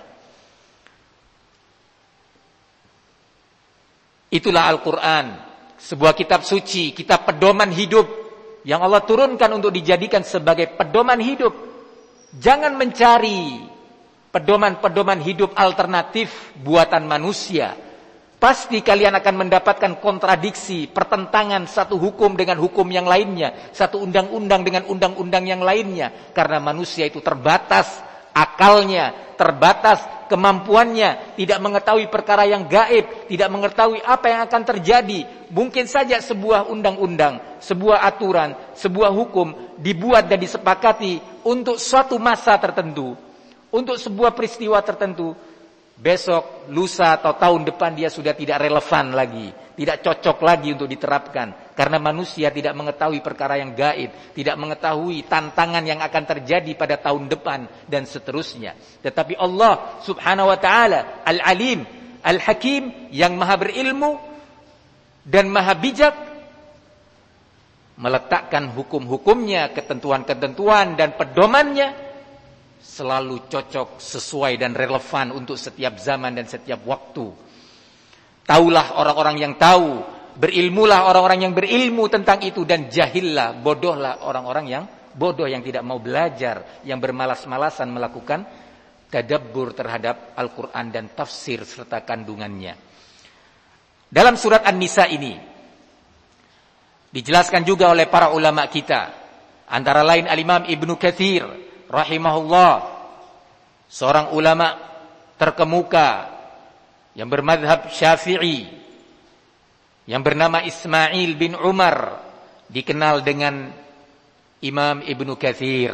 Speaker 1: Itulah Al-Quran, sebuah kitab suci, kitab pedoman hidup yang Allah turunkan untuk dijadikan sebagai pedoman hidup. Jangan mencari pedoman-pedoman hidup alternatif buatan manusia. Pasti kalian akan mendapatkan kontradiksi, pertentangan satu hukum dengan hukum yang lainnya, satu undang-undang dengan undang-undang yang lainnya. Karena manusia itu terbatas akalnya, terbatas kemampuannya, tidak mengetahui perkara yang gaib, tidak mengetahui apa yang akan terjadi. Mungkin saja sebuah undang-undang, sebuah aturan, sebuah hukum dibuat dan disepakati untuk suatu masa tertentu, untuk sebuah peristiwa tertentu. Besok, lusa atau tahun depan dia sudah tidak relevan lagi, tidak cocok lagi untuk diterapkan. Karena manusia tidak mengetahui perkara yang gaib, tidak mengetahui tantangan yang akan terjadi pada tahun depan dan seterusnya. Tetapi Allah Subhanahu wa taala Al-Alim, Al-Hakim, yang Maha berilmu dan Maha bijak, meletakkan hukum-hukumnya, ketentuan-ketentuan dan pedomannya selalu cocok, sesuai dan relevan untuk setiap zaman dan setiap waktu. Taulah orang-orang yang tahu, berilmulah orang-orang yang berilmu tentang itu, dan jahillah, bodohlah orang-orang yang bodoh, yang tidak mau belajar, yang bermalas-malasan melakukan tadabbur terhadap Al-Quran dan tafsir serta kandungannya. Dalam surat An-Nisa ini dijelaskan juga oleh para ulama kita, antara lain Al-Imam Ibnu Katsir rahimahullah, seorang ulama terkemuka yang bermadhab Syafi'i, yang bernama Ismail bin Umar, dikenal dengan Imam Ibnu Katsir.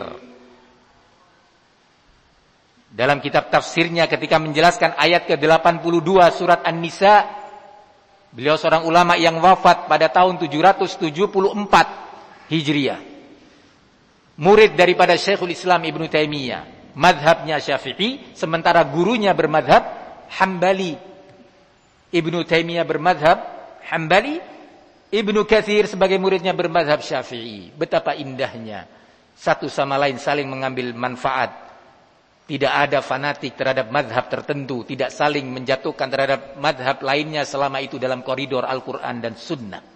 Speaker 1: Dalam kitab tafsirnya ketika menjelaskan ayat ke-82 surat An-Nisa, beliau seorang ulama yang wafat pada tahun 774 Hijriah. Murid daripada Syekhul Islam Ibnu Taimiyah, madhabnya Syafi'i, sementara gurunya bermadhab Hambali. Ibnu Taimiyah bermadhab Hambali, Ibnu Katsir sebagai muridnya bermadhab Syafi'i. Betapa indahnya satu sama lain saling mengambil manfaat. Tidak ada fanatik terhadap madhab tertentu, tidak saling menjatuhkan terhadap madhab lainnya selama itu dalam koridor Al-Quran dan Sunnah.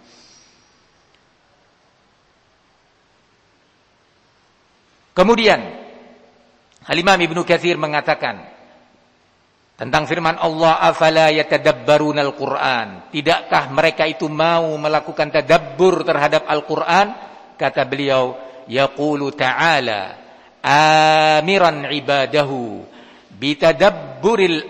Speaker 1: Kemudian Al-Imam Ibnu Katsir mengatakan tentang firman Allah, afala yatadabbaruna al-Qur'an, tidakkah mereka itu mau melakukan tadabbur terhadap Al-Qur'an? Kata beliau, yaqulu ta'ala amiran ibadahu bitadabburi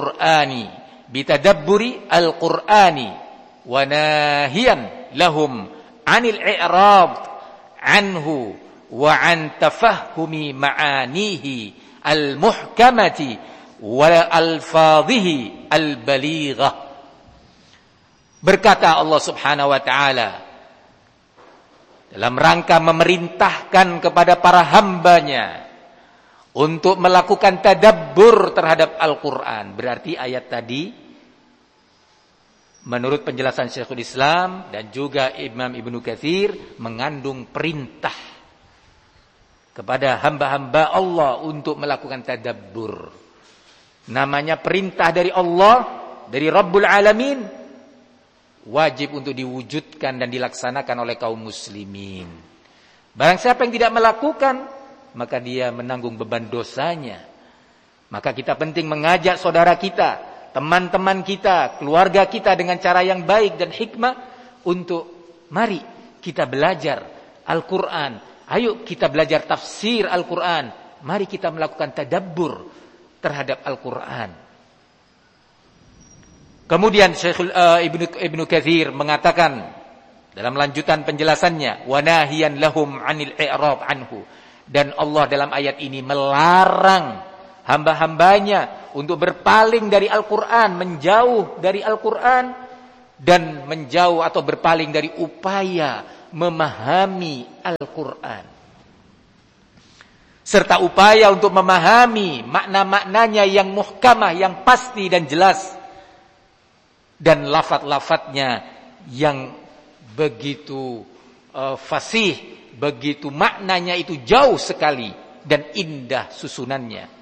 Speaker 1: al-Qur'ani wa nahiyan lahum 'anil i'rad anhu wa an tafahumi ma'anihi al-muhkamati wa alfadhihi al-balighah. Berkata Allah Subhanahu wa taala dalam rangka memerintahkan kepada para hambanya untuk melakukan tadabbur terhadap Al-Quran. Berarti ayat tadi menurut penjelasan Syekhul Islam dan juga Imam Ibnu Katsir mengandung perintah kepada hamba-hamba Allah untuk melakukan tadabbur. Namanya perintah dari Allah, dari Rabbul Alamin, wajib untuk diwujudkan dan dilaksanakan oleh kaum muslimin. Barang siapa yang tidak melakukan, maka dia menanggung beban dosanya. Maka kita penting mengajak saudara kita, teman-teman kita, keluarga kita dengan cara yang baik dan hikmah untuk mari kita belajar Al-Quran. Ayo kita belajar tafsir Al-Quran. Mari kita melakukan tadabbur terhadap Al-Quran. Kemudian Syekhul Ibnu Katsir mengatakan dalam lanjutan penjelasannya, wa nahiyan lahum 'anil i'rab anhu, dan Allah dalam ayat ini melarang hamba-hambanya untuk berpaling dari Al-Quran, menjauh dari Al-Quran, dan menjauh atau berpaling dari upaya memahami Al-Quran, serta upaya untuk memahami makna-maknanya yang muhkamah, yang pasti dan jelas, dan lafaz-lafaznya yang begitu fasih, begitu maknanya itu jauh sekali dan indah susunannya.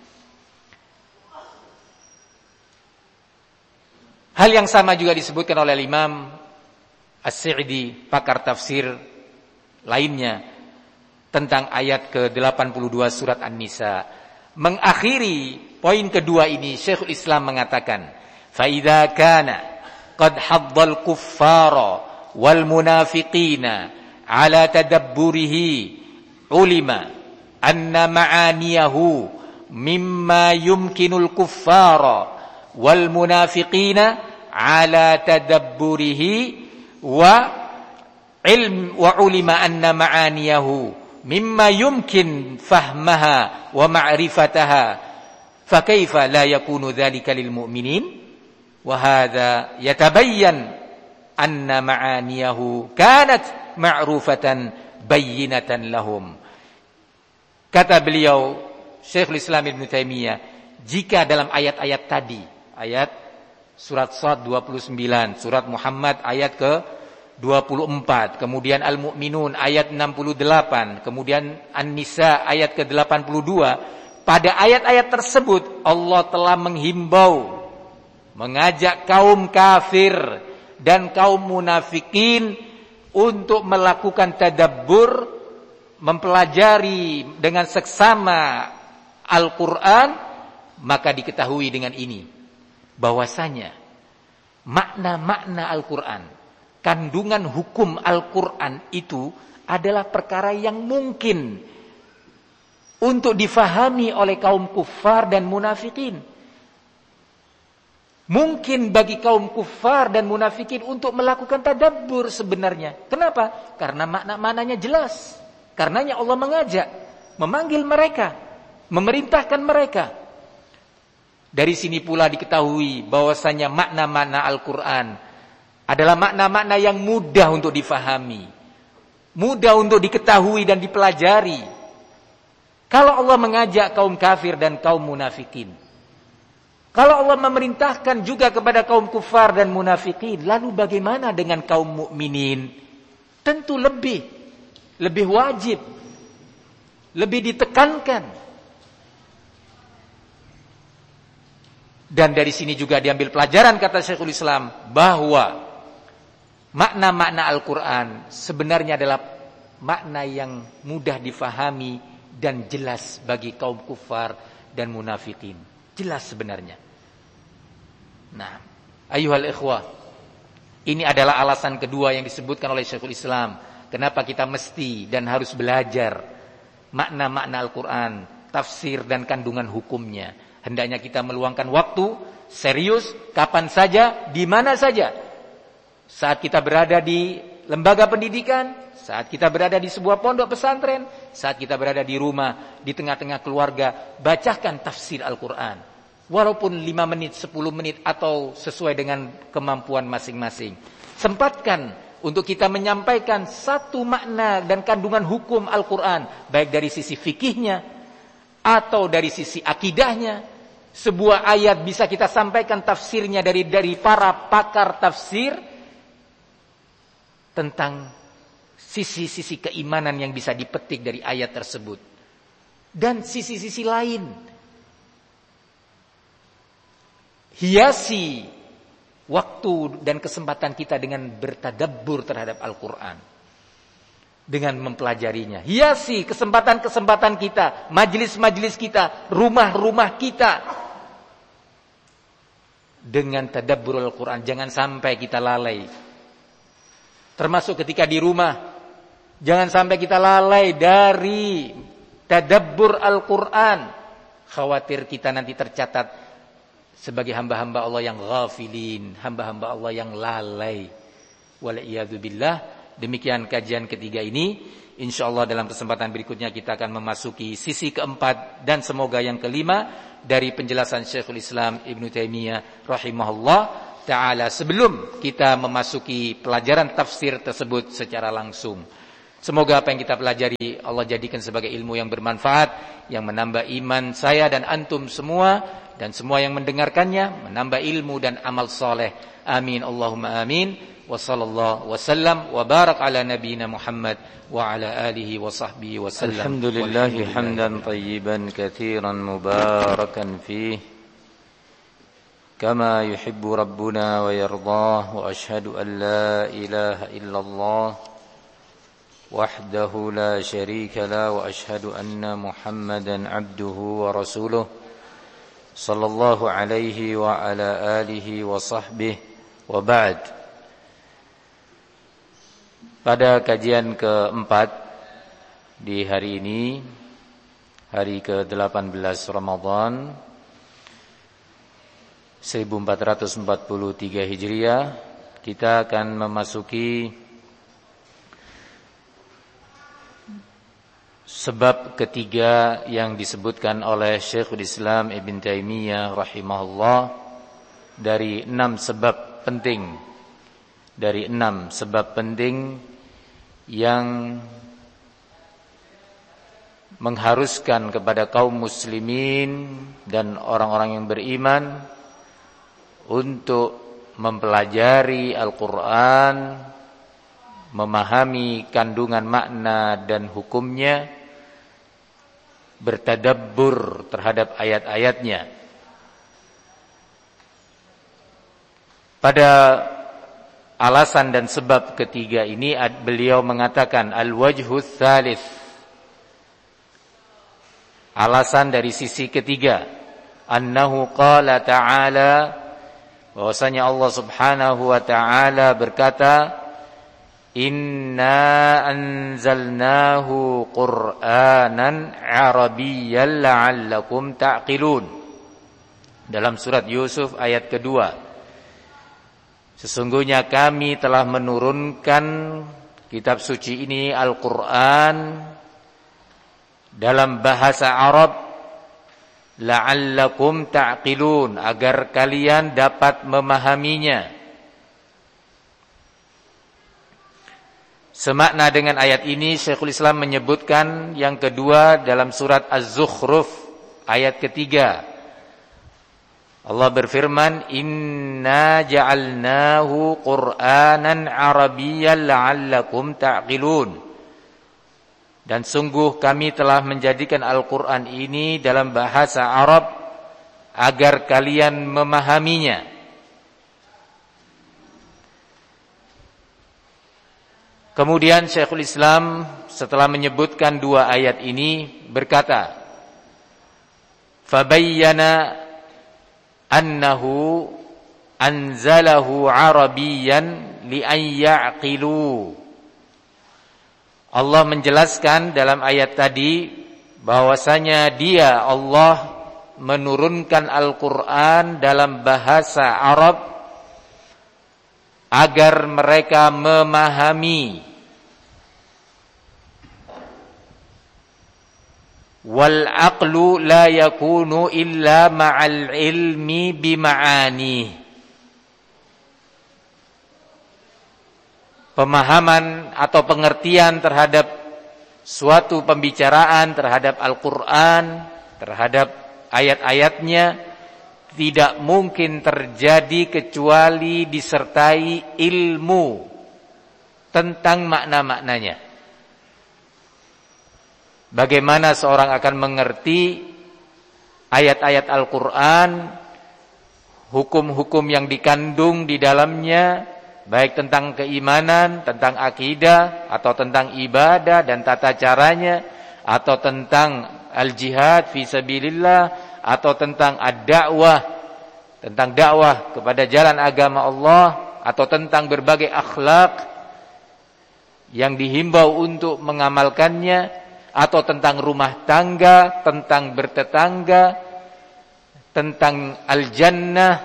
Speaker 1: Hal yang sama juga disebutkan oleh Imam As-Sa'di, pakar tafsir lainnya, tentang ayat ke-82 surat An-Nisa. Mengakhiri poin kedua ini, Syekhul Islam mengatakan, "Fa idza kana qad haddal kuffara wal munafiqina ala tadabburihi ulima anna ma'aniyahu mimma yumkinul kuffara wal munafiqina ala tadabburihi wa ulima anna ma'aniyahu mimma yumkin fahmaha wa ma'rifataha fa kaifa la yakunu dhalika lil mu'minin wa hadha yatabayyan anna ma'aniyahu kanat ma'rufatan bayyinatan lahum." Kata beliau Syekhul Islam Ibn Taimiyah, jika dalam ayat-ayat tadi, ayat surat Shad 29, surat Muhammad ayat ke-24, kemudian Al-Mu'minun ayat 68, kemudian An-Nisa ayat ke-82, pada ayat-ayat tersebut Allah telah menghimbau, mengajak kaum kafir dan kaum munafikin untuk melakukan tadabbur, mempelajari dengan seksama Al-Quran, maka diketahui dengan ini, bahwasanya makna-makna Al-Quran, kandungan hukum Al-Quran itu adalah perkara yang mungkin untuk difahami oleh kaum kufar dan munafikin. Mungkin bagi kaum kufar dan munafikin untuk melakukan tadabbur sebenarnya. Kenapa? Karena makna-maknanya jelas. Karenanya Allah mengajak, memanggil mereka, memerintahkan mereka. Dari sini pula diketahui bahwasanya makna-makna Al-Quran adalah makna-makna yang mudah untuk difahami, mudah untuk diketahui dan dipelajari. Kalau Allah mengajak kaum kafir dan kaum munafikin, kalau Allah memerintahkan juga kepada kaum kufar dan munafikin, lalu bagaimana dengan kaum mukminin? Tentu lebih wajib, lebih ditekankan. Dan dari sini juga diambil pelajaran, kata Syekhul Islam, bahwa makna-makna Al-Quran sebenarnya adalah makna yang mudah difahami dan jelas bagi kaum kufar dan munafikin. Jelas sebenarnya. Nah, ayuhal ikhwah, ini adalah alasan kedua yang disebutkan oleh Syekhul Islam, kenapa kita mesti dan harus belajar makna-makna Al-Quran, tafsir dan kandungan hukumnya. Hendaknya kita meluangkan waktu serius, kapan saja, di mana saja. Saat kita berada di lembaga pendidikan, saat kita berada di sebuah pondok pesantren, saat kita berada di rumah, di tengah-tengah keluarga, bacakan tafsir Al-Quran. Walaupun 5 menit, 10 menit, atau sesuai dengan kemampuan masing-masing. Sempatkan untuk kita menyampaikan satu makna dan kandungan hukum Al-Quran, baik dari sisi fikihnya atau dari sisi akidahnya. Sebuah ayat bisa kita sampaikan tafsirnya dari para pakar tafsir tentang sisi-sisi keimanan yang bisa dipetik dari ayat tersebut, dan sisi-sisi lain. Hiasi waktu dan kesempatan kita dengan bertadabbur terhadap Al-Quran, dengan mempelajarinya. Hiasi kesempatan-kesempatan kita, majelis-majelis kita, rumah-rumah kita dengan tadabbur Al-Quran. Jangan sampai kita lalai. Termasuk ketika di rumah, jangan sampai kita lalai dari tadabbur Al-Quran. Khawatir kita nanti tercatat sebagai hamba-hamba Allah yang ghafilin, hamba-hamba Allah yang lalai. Wal'iyadzubillah. Demikian kajian ketiga ini. InsyaAllah dalam kesempatan berikutnya kita akan memasuki sisi keempat dan semoga yang kelima dari penjelasan Syekhul Islam Ibn Taimiyah rahimahullah taala sebelum kita memasuki pelajaran tafsir tersebut secara langsung. Semoga apa yang kita pelajari Allah jadikan sebagai ilmu yang bermanfaat, yang menambah iman saya dan antum semua, dan semua yang mendengarkannya menambah ilmu dan amal soleh. Amin Allahumma amin. Wa sallallahu wasallam wa barak ala nabiyyina Muhammad wa ala alihi wa sahbihi wa sallam.
Speaker 2: Alhamdulillahi hamdan tayyiban katsiran mubarakan fihi kama yuhibbu rabbuna wa yardah, wa ashhadu an la ilaha illallah wahdahu la syarika la, wa ashhadu anna Muhammadan abduhu wa rasuluh sallallahu alaihi wa ala alihi wa sahbihi wa ba'd. Pada kajian keempat di hari ini, hari ke-18 Ramadan 1443 Hijriah, kita akan memasuki sebab ketiga yang disebutkan oleh Syekhul Islam Ibn Taimiyah rahimahullah dari 6 sebab penting. Dari 6 sebab penting yang mengharuskan kepada kaum muslimin dan orang-orang yang beriman untuk mempelajari Al-Quran, memahami kandungan makna dan hukumnya, bertadabbur terhadap ayat-ayatnya. Pada alasan dan sebab ketiga ini beliau mengatakan al-wajhus tsalits, alasan dari sisi ketiga, annahu qala ta'ala, bahwasanya Allah Subhanahu wa taala berkata, inna anzalnahu qur'anan arabiyyan la'allakum ta'qilun, dalam surat Yusuf ayat kedua. Sesungguhnya kami telah menurunkan kitab suci ini Al-Quran dalam bahasa Arab, la'allakum ta'qilun, agar kalian dapat memahaminya. Semakna dengan ayat ini Syekhul Islam menyebutkan yang kedua dalam surat Az-Zukhruf ayat ketiga. Allah berfirman, inna ja'alnahu qur'anan arabiyyan la'allakum ta'qilun, dan sungguh kami telah menjadikan Al-Quran ini dalam bahasa Arab agar kalian memahaminya. Kemudian Syekhul Islam setelah menyebutkan dua ayat ini berkata, fabayyana annahu anzalahu arabiyyan li'an ya'qilu. Allah menjelaskan dalam ayat tadi bahwasanya dia Allah menurunkan Al-Quran dalam bahasa Arab agar mereka memahami. Wal aqlu la yakunu illa ma'al ilmi bima'ani. Pemahaman atau pengertian terhadap suatu pembicaraan terhadap Al-Quran, terhadap ayat-ayatnya, tidak mungkin terjadi kecuali disertai ilmu tentang makna-maknanya. Bagaimana seorang akan mengerti ayat-ayat Al-Quran, hukum-hukum yang dikandung di dalamnya, baik tentang keimanan, tentang akidah, atau tentang ibadah dan tata caranya, atau tentang al-jihad fi sabilillah, atau tentang ad-da'wah, tentang dakwah kepada jalan agama Allah, atau tentang berbagai akhlak yang dihimbau untuk mengamalkannya, atau tentang rumah tangga, tentang bertetangga, tentang al-jannah,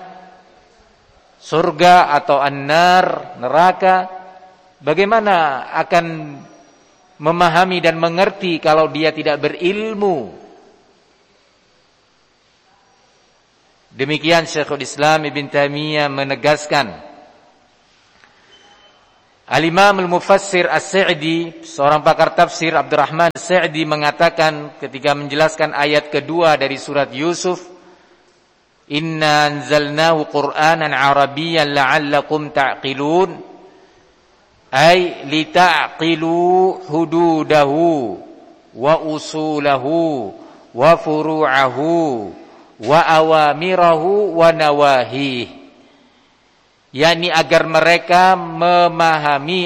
Speaker 2: surga atau an-nar, neraka. Bagaimana akan memahami dan mengerti kalau dia tidak berilmu?
Speaker 1: Demikian Syekhul Islam Ibn Taimiyah menegaskan. Al-Imam Al-Mufassir As-Sa'di, seorang pakar tafsir, Abdurrahman As-Sa'di, mengatakan ketika menjelaskan ayat kedua dari surat Yusuf, Inna anzalnahu Qur'anan Arabiyyan la'allakum ta'qilun, ay lita'qilu hududahu wa usulahu wa furu'ahu wa awamirahu wa nawahih, yakni agar mereka memahami